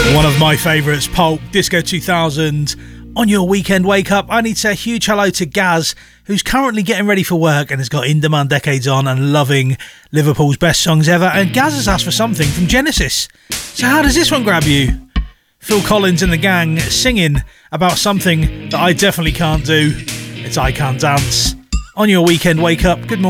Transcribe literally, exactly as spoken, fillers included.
One of my favourites, Pulp, Disco two thousand. On your weekend wake up, I need to say a huge hello to Gaz, who's currently getting ready for work and has got In Demand Decades on and loving Liverpool's best songs ever. And Gaz has asked for something from Genesis. So how does this one grab you? Phil Collins and the gang singing about something that I definitely can't do. It's I Can't Dance. On your weekend wake up, good morning.